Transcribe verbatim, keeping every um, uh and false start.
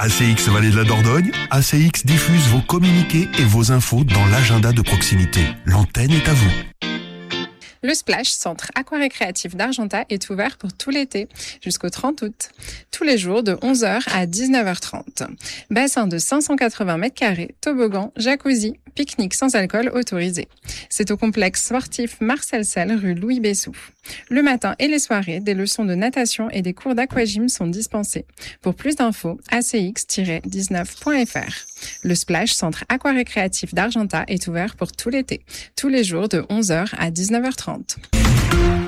A C X Vallée de la Dordogne, A C X diffuse vos communiqués et vos infos dans l'agenda de proximité. L'antenne est à vous. Le Splash, centre aquarécréatif d'Argentat, est ouvert pour tout l'été, jusqu'au trente août. Tous les jours de onze heures à dix-neuf heures trente. Bassin de cinq cent quatre-vingts mètres carrés, toboggan, jacuzzi, pique-nique sans alcool autorisé. C'est au complexe sportif Marcel Sel, rue Louis Bessou. Le matin et les soirées, des leçons de natation et des cours d'aquagym sont dispensés. Pour plus d'infos, a c x tiret dix-neuf point f r. Le Splash, centre aquarécréatif d'Argentat, est ouvert pour tout l'été, tous les jours de onze heures à dix-neuf heures trente.